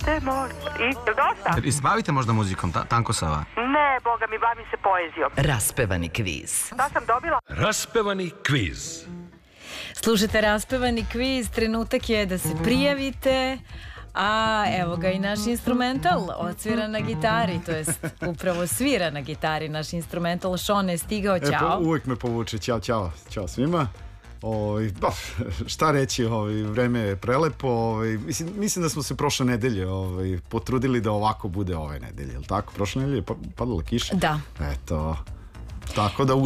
te molim. I, jel dosta? I se bavite možda muzikom, Tanko Sava? Ne, boga mi, bavim se poezijom. Raspevani kviz. Šta sam dobila? Raspevani kviz. Slušajte raspevani kviz, trenutak je da se prijavite. A evo ga i naš instrumental odsvira na gitari, to jest upravo svira na gitari naš instrumental. Sean je stigao, ćao. Uvijek me povuče, ćao svima. Šta reći, vreme je prelepo. Mislim da smo se prošle nedelje potrudili da ovako bude ove nedelje, jel tako? Prošle nedelje je padala kiša. Da. Eto, tako da